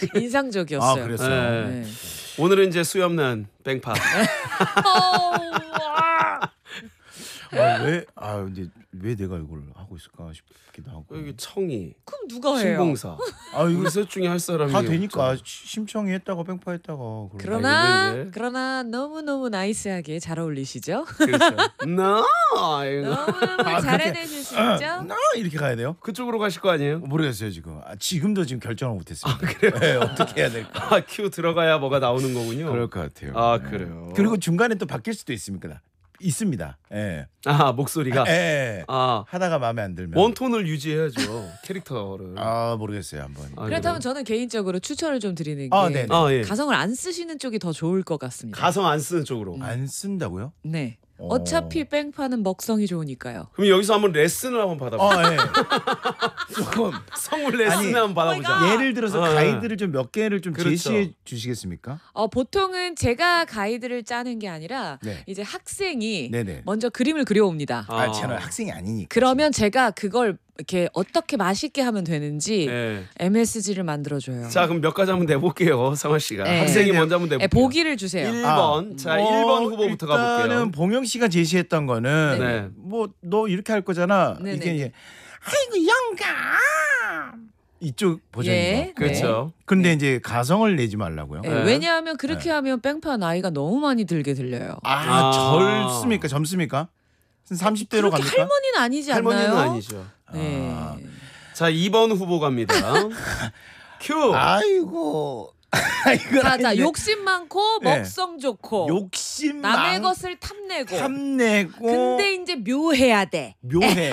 인상적이었어요. 그랬어요. 네. 오늘은 이제 수염난 뺑파. 근데 왜 내가 이걸 하고 있을까 싶기도 하고. 여기 청이. 그럼 누가 해요? 신봉사. 우리 셋 중에 할 사람이 다 되니까 없죠. 심청이 했다가 뺑파했다가. 그러나 너무 나이스하게 잘 어울리시죠? 그렇죠. 너무 잘 그렇게- 해내주시죠? 나 이렇게 가야 돼요? 그쪽으로 가실 거 아니에요? 모르겠어요 지금. 지금도 지금 결정을 못했어요. 그래요? 네, 어떻게 해야 될까? 큐 들어가야 뭐가 나오는 거군요. 그럴 것 같아요. 네. 그래요. 그리고 중간에 또 바뀔 수도 있습니다. 예. 목소리가. 예. 아, 하다가 마음에 안 들면. 원톤을 유지해야죠. 캐릭터를. 모르겠어요 한번. 그렇다면 저는 개인적으로 추천을 좀 드리는 게 네네. 예. 가성을 안 쓰시는 쪽이 더 좋을 것 같습니다. 가성 안 쓰는 쪽으로. 안 쓴다고요? 네. 어차피 뺑파는 먹성이 좋으니까. 그럼 여기서 한번 레슨을 한번 받아보자. 예. 조금 성물 레슨을 아니, 한번 받아보자. 예를 들어서 가이드를 좀 몇 개를 좀 그렇죠. 제시해 주시겠습니까? 보통은 제가 가이드를 짜는 게 아니라 네. 이제 학생이 네네. 먼저 그림을 그려옵니다. 저는 학생이 아니니까. 그러면 제가 그걸 이렇게 어떻게 맛있게 하면 되는지 네. MSG를 만들어줘요. 자, 그럼 몇 가지 한번 내볼게요, 상화 씨가. 네. 학생이 먼저 한번 내볼게요. 보기를 주세요. 1번. 자, 1번 후보부터 가볼게요. 일단은 봉영 씨가 제시했던 거는 네. 뭐 너 이렇게 할 거잖아. 네네. 이게 이제 아이고 영감 이쪽 버전인 예, 것 같고. 그렇죠. 근데 이제 가성을 내지 말라고요. 네, 네. 왜냐하면 그렇게 하면 뺑파 나이가 너무 많이 들게 들려요. 젊습니까? 젊습니까? 30대로 그렇게 갑니까? 할머니는 아니지 않나요? 할머니는 아니죠. 네. 자, 2번 후보 갑니다. 큐. 아이고. 자, 욕심 많고 네. 먹성 좋고 욕심 남의 것을 탐내고 탐내고 근데 이제 묘해야 돼. 묘해.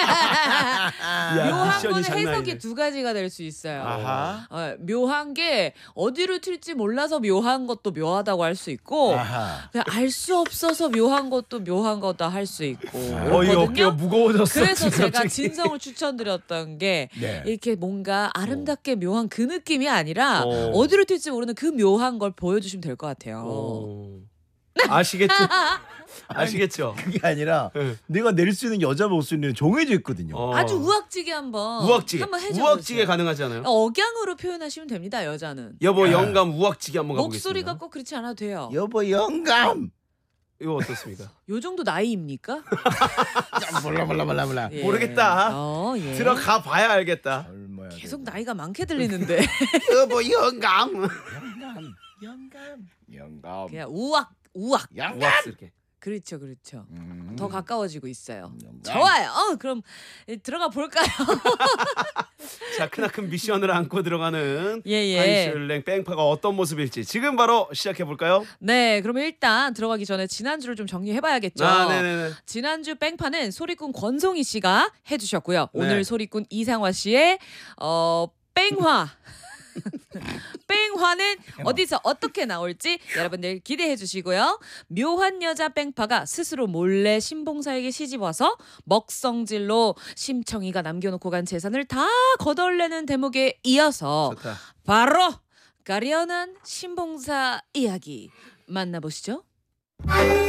묘한 미션이 거는 장난 해석이 아니네. 두 가지가 될 수 있어요. 아하. 묘한 게 어디로 튈지 몰라서 묘한 것도 묘하다고 할 수 있고 아하. 알 수 없어서 묘한 것도 묘한 거다 할 수 있고 이 어깨가 그렇거든요. 무거워졌어. 그래서 지금 제가 갑자기. 진성을 추천드렸던 게 네. 이렇게 뭔가 아름답게 묘한 그 느낌이 아니라 어. 어디로 튈지 모르는 그 묘한 걸 보여주시면 될 것 같아요. 아시겠죠? 아시겠죠? 그게 아니라 네. 내가 낼 수 있는 여자 목소리는 정해져 있거든요. 아주 우악지게 한번 우악지게. 한번 해줘 우악지게 가능하지 않아요? 억양으로 표현하시면 됩니다. 여자는 여보 영감 우악지게 한번 가보겠습니다. 목소리가 꼭 그렇지 않아도 돼요. 여보 영감. 이거 어떻습니까? 요 정도 나이입니까? 야, 몰라. 예. 모르겠다. 예. 들어가 봐야 알겠다. 얼마야? 계속 나이가 많게 들리는데 여보 영감. 영감. 그냥 우악 우악스럽게. 그렇죠. 더 가까워지고 있어요. 영감. 좋아요. 그럼 들어가 볼까요? 자, 크나큰 미션을 안고 들어가는 예. 한슐랭 뺑파가 어떤 모습일지 지금 바로 시작해 볼까요? 네, 그러면 일단 들어가기 전에 지난주를 좀 정리해봐야겠죠. 네네네. 지난주 뺑파는 소리꾼 권송희 씨가 해주셨고요. 네. 오늘 소리꾼 이상화 씨의 뺑화. 뺑화는 어디서 어떻게 나올지 여러분들 기대해 주시고요. 묘한 여자 뺑파가 스스로 몰래 신봉사에게 시집 와서 먹성질로 심청이가 남겨놓고 간 재산을 다 거덜내는 대목에 이어서 좋다. 바로 가련한 신봉사 이야기 만나보시죠.